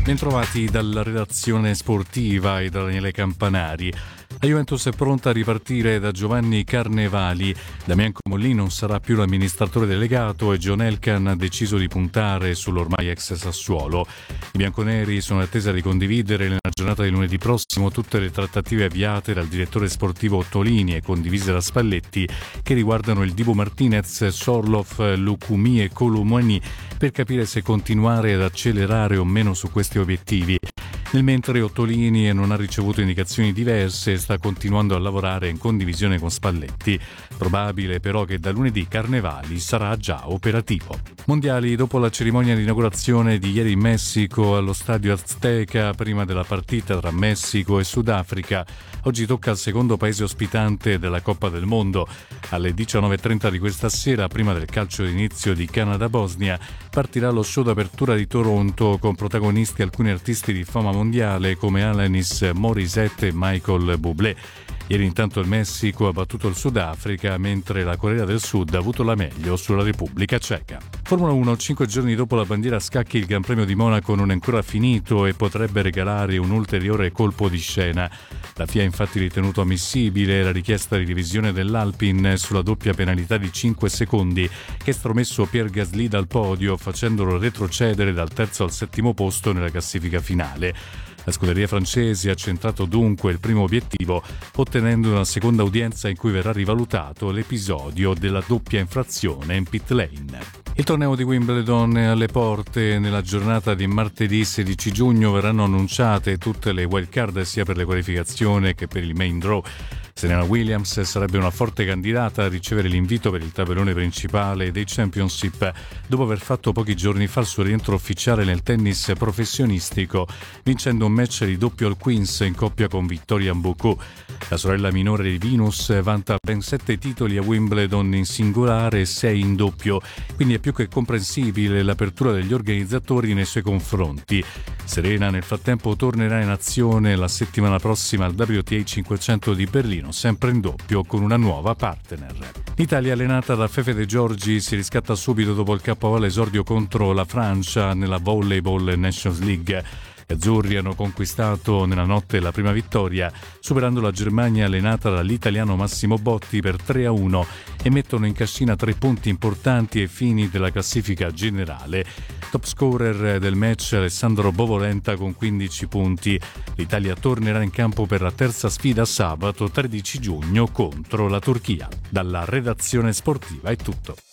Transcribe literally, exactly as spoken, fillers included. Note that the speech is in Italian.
Bentrovati dalla redazione sportiva e da Daniele Campanari. La Juventus è pronta a ripartire da Giovanni Carnevali. Damian Comolli non sarà più l'amministratore delegato e John Elkann ha deciso di puntare sull'ormai ex Sassuolo. I bianconeri sono in attesa di condividere nella giornata di lunedì prossimo tutte le trattative avviate dal direttore sportivo Ottolini e condivise da Spalletti, che riguardano il Dibu Martinez, Sorloth, Lucumi e Colomouani, per capire se continuare ad accelerare o meno su questi obiettivi. Nel mentre Ottolini non ha ricevuto indicazioni diverse e sta continuando a lavorare in condivisione con Spalletti. Probabile però che da lunedì Carnevali sarà già operativo. Mondiali dopo la cerimonia di inaugurazione di ieri in Messico allo stadio Azteca prima della partita tra Messico e Sudafrica. Oggi tocca al secondo paese ospitante della Coppa del Mondo. Alle diciannove e trenta di questa sera, prima del calcio d'inizio di Canada-Bosnia, partirà lo show d'apertura di Toronto con protagonisti alcuni artisti di fama mondiale come Alanis Morissette e Michael Bublé. Ieri intanto il Messico ha battuto il Sudafrica, mentre la Corea del Sud ha avuto la meglio sulla Repubblica Ceca. Formula uno, cinque giorni dopo la bandiera a scacchi il Gran Premio di Monaco non è ancora finito e potrebbe regalare un ulteriore colpo di scena. La F I A ha infatti ritenuto ammissibile la richiesta di revisione dell'Alpine sulla doppia penalità di cinque secondi che ha stromesso Pierre Gasly dal podio, facendolo retrocedere dal terzo al settimo posto nella classifica finale. La scuderia francese ha centrato dunque il primo obiettivo, ottenendo una seconda udienza in cui verrà rivalutato l'episodio della doppia infrazione in pit lane. Il torneo di Wimbledon è alle porte. Nella giornata di martedì sedici giugno verranno annunciate tutte le wild card sia per le qualificazioni che per il main draw. Serena Williams sarebbe una forte candidata a ricevere l'invito per il tabellone principale dei Championship dopo aver fatto pochi giorni fa il suo rientro ufficiale nel tennis professionistico, vincendo un match di doppio al Queens in coppia con Victoria Mbuku. La sorella minore di Venus vanta ben sette titoli a Wimbledon in singolare e sei in doppio, quindi è più che comprensibile l'apertura degli organizzatori nei suoi confronti. Serena nel frattempo tornerà in azione la settimana prossima al W T A cinquecento di Berlino, sempre in doppio con una nuova partner. L'Italia, allenata da Fefe De Giorgi, si riscatta subito dopo il K O all'esordio contro la Francia nella Volleyball Nations League. Gli azzurri hanno conquistato nella notte la prima vittoria, superando la Germania allenata dall'italiano Massimo Botti per tre a uno e mettono in cascina tre punti importanti ai fini della classifica generale. Top scorer del match Alessandro Bovolenta con quindici punti. L'Italia tornerà in campo per la terza sfida sabato tredici giugno contro la Turchia. Dalla redazione sportiva è tutto.